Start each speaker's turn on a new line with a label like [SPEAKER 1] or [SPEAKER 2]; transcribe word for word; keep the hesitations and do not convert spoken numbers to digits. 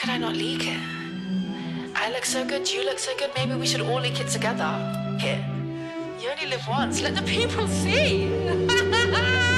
[SPEAKER 1] could I not leak it? I look so good, you look so good, maybe we should all leak it together. Here. You only live once, let the people see.